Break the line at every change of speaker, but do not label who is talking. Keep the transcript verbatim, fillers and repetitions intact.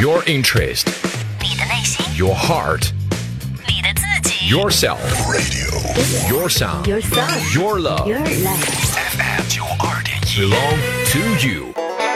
Your interest,
你的内心，
your heart,
你的自己
yourself,
Radio
your sound,
Your sound
your love,
Your life
F M 九二点一
belong to you.